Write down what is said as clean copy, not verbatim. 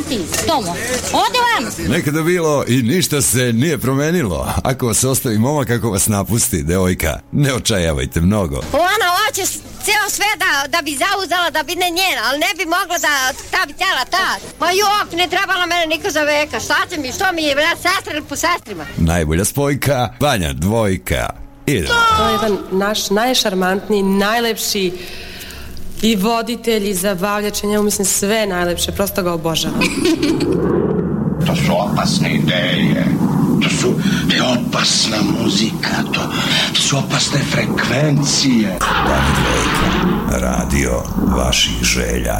ti, Tomo. Ode vam! Nekada bilo i ništa se nije promenilo. Ako vas ostavi momak, ako vas napusti, devojka, ne očajavajte mnogo. Ona hoće ceo sve da bi zauzela, da bi ne njena, ali ne bi mogla da ta bi tela ta. Ma jok, ne trebala mene niko za veka. Šta će mi, što mi je, sestra ili po sestrima? Najbolja spojka, Vanja dvojka. Idemo. To je jedan naš najšarmantniji, najlepši i voditelj i zabavljač, njemu mislim sve najlepše, prosto ga obožavam. To su opasne ideje, to je opasna muzika, to su opasne frekvencije. Vanja dvojka, radio vaših želja.